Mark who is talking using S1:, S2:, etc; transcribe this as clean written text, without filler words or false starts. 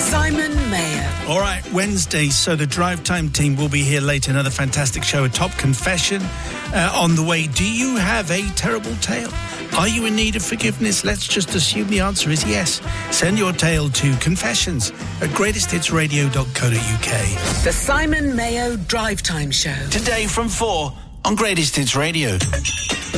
S1: Simon Mayer.
S2: All right, Wednesday, so the Drive Time team will be here later. Another fantastic show, a top confession on the way. Do you have a terrible tale? Are you in need of forgiveness? Let's just assume the answer is yes. Send your tale to confessions@greatesthitsradio.co.uk.
S1: The Simon Mayo Drive Time Show.
S2: Today from 4 on Greatest Hits Radio.